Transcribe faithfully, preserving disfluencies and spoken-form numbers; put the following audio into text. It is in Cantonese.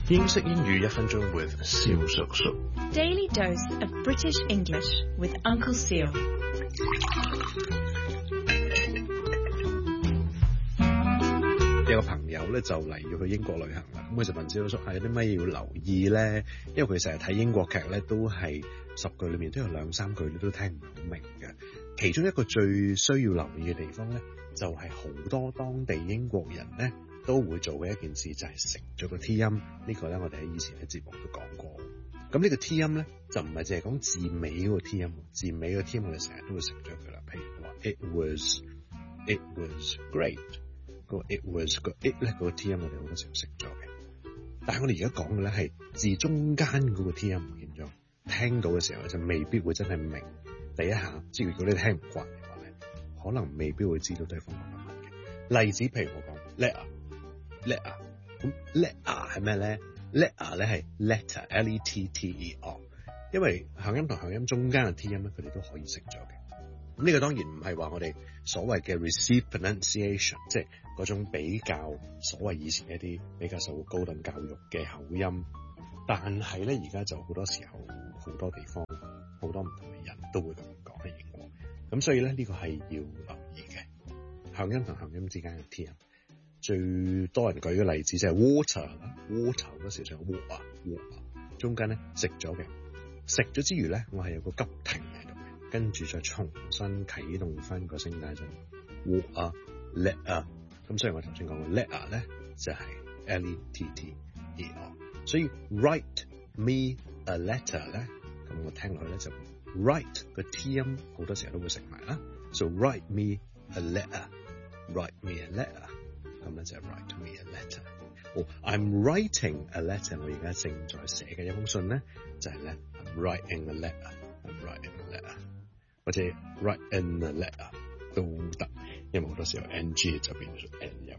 英式英語一分鐘 with 蕭叔叔。 Daily dose of British English with Uncle Seal。 有個朋友咧就嚟要去英國旅行啦，咁佢就問蕭叔叔：有啲咩要留意咧？因為佢成日睇英國劇咧，都係十句裏面都有兩三句你都聽唔係好明嘅。其中一個最需要留意嘅地方咧，就係、是、好多當地英國人咧都會做嘅一件事，就係食咗個 T 音。這個、呢個咧我哋喺以前嘅節目都講過。咁呢個 T 音咧就唔係淨係講字尾嗰個 T 音，字尾個 T 音我哋成日都會食咗佢啦。譬如話 It was It was great， 個 It was 個 It 咧嗰個 T 音我哋好多時候食咗嘅。但係我哋而家講嘅咧係字中間嗰個 T 音唔見咗，聽到嘅時候就未必會真係明第一下。即係如果你聽唔慣嘅話咧，可能未必會知道對方講緊乜嘅。例子譬如我講 letter letter， 咁 letter 係咩咧？letter 咧係 letter L E T T E R， 因為響音同響音中間嘅 T 音咧，佢哋都可以食咗嘅。咁呢個當然唔係話我哋所謂嘅 received pronunciation， 即係嗰種比較所謂以前一啲比較受高等教育嘅口音，但係咧而家就好多時候好多地方好多唔同嘅人都會咁講喺英國，咁所以咧呢個係要留意嘅。響音同響音之間嘅 T 音。最多人舉嘅例子就係 water 啦 ，water 嗰時就 water water， 中間咧食咗嘅，食咗之餘咧，我係有個急停喺度嘅，跟住再重新啟動翻個聲帶聲 water letter， 咁所以我頭先講嘅 letter 咧就係 L E T T E R， 所以 write me a letter 咧，咁我聽落去咧就 write 個 T 音好多時候都會食埋啦 ，so write me a letter，write me a letter。咁咧就係 write me a letter。哦 I'm writing a letter。我而家正在寫嘅一封信咧，就係、是、咧 I'm writing a letter。I'm writing a letter， 或者 write in a letter 都得，因為好多時候 N G 就變咗 N 有